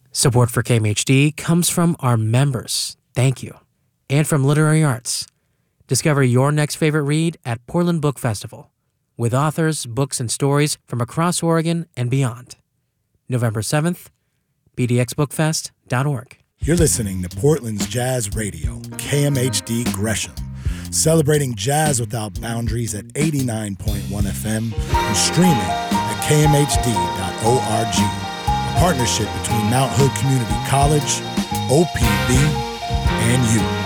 Support for KMHD comes from our members. Thank you. And from Literary Arts. Discover your next favorite read at Portland Book Festival, with authors, books, and stories from across Oregon and beyond. November 7th, bdxbookfest.org. You're listening to Portland's Jazz Radio, KMHD Gresham, celebrating jazz without boundaries at 89.1 FM and streaming at kmhd.org. A partnership between Mount Hood Community College, OPB, and you.